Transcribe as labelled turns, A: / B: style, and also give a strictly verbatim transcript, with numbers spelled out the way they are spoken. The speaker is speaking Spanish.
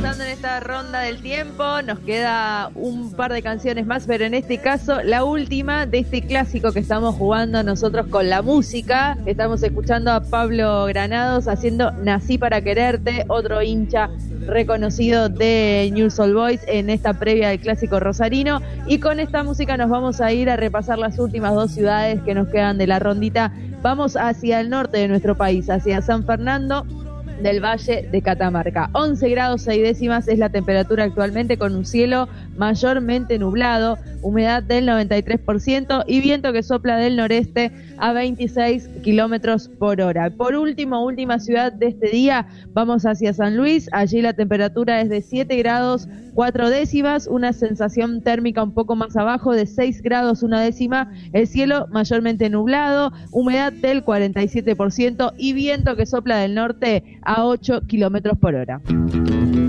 A: avanzando en esta ronda del tiempo, nos queda un par de canciones más, pero en este caso la última de este clásico que estamos jugando nosotros con la música. Estamos escuchando a Pablo Granados haciendo Nací para quererte, otro hincha reconocido de Newell's Old Boys en esta previa del clásico rosarino, y con esta música nos vamos a ir a repasar las últimas dos ciudades que nos quedan de la rondita. Vamos hacia el norte de nuestro país, hacia San Fernando del Valle de Catamarca. once grados seis décimas es la temperatura actualmente, con un cielo mayormente nublado, humedad del noventa y tres por ciento y viento que sopla del noreste a veintiséis kilómetros por hora. Por último, última ciudad de este día, vamos hacia San Luis. Allí la temperatura es de siete grados cuatro décimas, una sensación térmica un poco más abajo de seis grados una décima, el cielo mayormente nublado, humedad del cuarenta y siete por ciento y viento que sopla del norte a ocho kilómetros por hora.